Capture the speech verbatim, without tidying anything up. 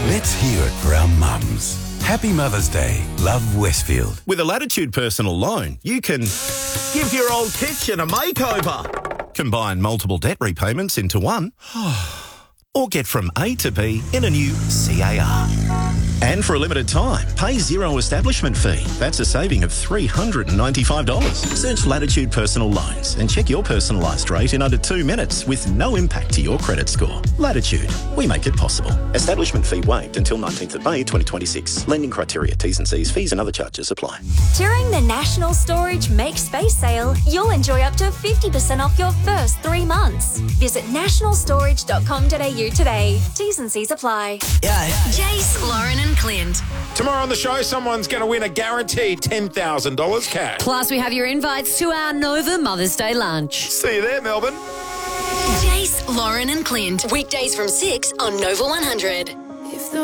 Let's hear it for our mums. Happy Mother's Day. Love, Westfield. With a Latitude personal loan, you can give your old kitchen a makeover, combine multiple debt repayments into one, or get from A to B in a new C A R. And for a limited time, pay zero establishment fee. That's a saving of three hundred ninety-five dollars. Search Latitude Personal Loans and check your personalised rate in under two minutes with no impact to your credit score. Latitude, we make it possible. Establishment fee waived until nineteenth of May twenty twenty-six. Lending criteria, T's and C's, fees and other charges apply. During the National Storage Make Space sale, you'll enjoy up to fifty percent off your first three months. Visit national storage dot com dot a u today. T's and C's apply. Yeah. Jace, Lauren and Clint. Tomorrow on the show, someone's going to win a guaranteed ten thousand dollars cash. Plus, we have your invites to our Nova Mother's Day lunch. See you there, Melbourne. Jace, Lauren and Clint. Weekdays from six on Nova one hundred.